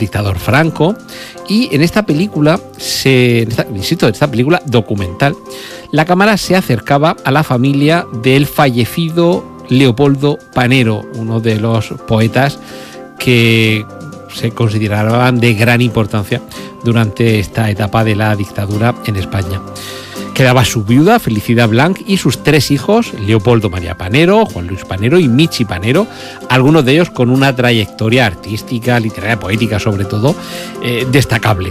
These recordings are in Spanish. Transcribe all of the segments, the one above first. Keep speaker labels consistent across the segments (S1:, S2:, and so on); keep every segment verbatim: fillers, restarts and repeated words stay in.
S1: dictador Franco. Y en esta película, se, en esta, insisto, en esta película documental, la cámara se acercaba a la familia del fallecido Leopoldo Panero, uno de los poetas que se consideraban de gran importancia durante esta etapa de la dictadura en España. Quedaba su viuda, Felicidad Blanch, y sus tres hijos, Leopoldo María Panero, Juan Luis Panero y Michi Panero, algunos de ellos con una trayectoria artística, literaria, poética sobre todo, eh, destacable.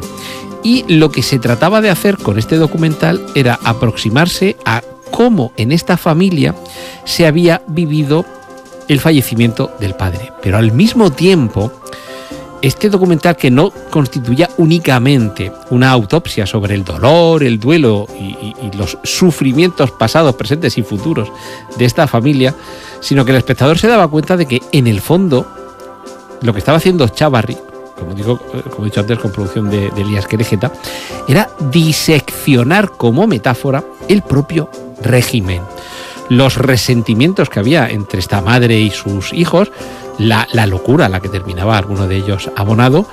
S1: Y lo que se trataba de hacer con este documental era aproximarse a cómo en esta familia se había vivido el fallecimiento del padre. Pero al mismo tiempo, este documental, que no constituía únicamente una autopsia sobre el dolor, el duelo y, y, y los sufrimientos pasados, presentes y futuros de esta familia, sino que el espectador se daba cuenta de que en el fondo lo que estaba haciendo Chávarri, como digo, como he dicho antes, con producción de, de Elías Querejeta, era diseccionar como metáfora el propio régimen, los resentimientos que había entre esta madre y sus hijos, la, la locura a la que terminaba alguno de ellos abonado,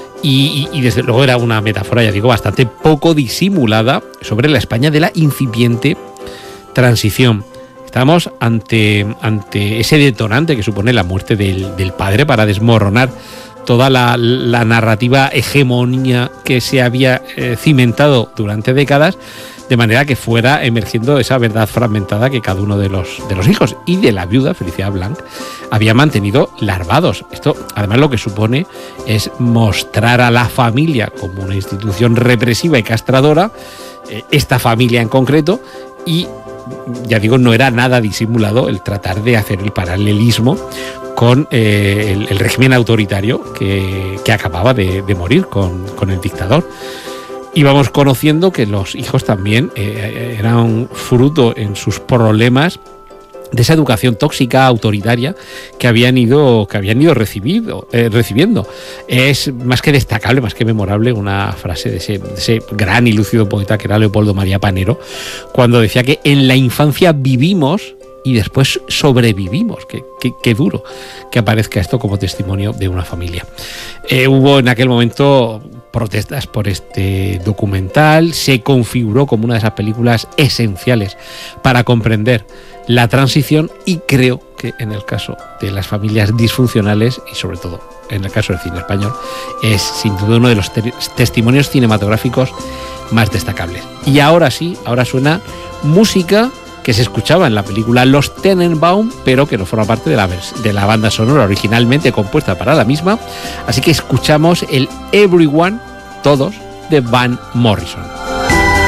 S1: y, y, y desde luego era una metáfora, ya digo, bastante poco disimulada sobre la España de la incipiente transición. Estamos ante, ante ese detonante que supone la muerte del, del padre para desmoronar toda la, la narrativa hegemonía que se había eh, cimentado durante décadas, de manera que fuera emergiendo esa verdad fragmentada que cada uno de los, de los hijos y de la viuda, Felicidad Blanch, había mantenido larvados. Esto, además, lo que supone es mostrar a la familia como una institución represiva y castradora, eh, esta familia en concreto, y, ya digo, no era nada disimulado el tratar de hacer el paralelismo con eh, el, el régimen autoritario que, que acababa de, de morir con, con el dictador. Íbamos conociendo que los hijos también eh, eran fruto en sus problemas de esa educación tóxica, autoritaria, que habían ido, que habían ido recibido, eh, recibiendo. Es más que destacable, más que memorable, una frase de ese, de ese gran y lúcido poeta que era Leopoldo María Panero, cuando decía que en la infancia vivimos y después sobrevivimos. Qué, qué, qué duro que aparezca esto como testimonio de una familia. Eh, hubo en aquel momento protestas por este documental, se configuró como una de esas películas esenciales para comprender la transición, y creo que en el caso de las familias disfuncionales, y sobre todo en el caso del cine español, es sin duda uno de los te- testimonios cinematográficos más destacables. Y ahora sí, ahora suena música que se escuchaba en la película Los Tenenbaum, pero que no forma parte de la, de la banda sonora originalmente compuesta para la misma. Así que escuchamos el Everyone, Todos, de Van Morrison.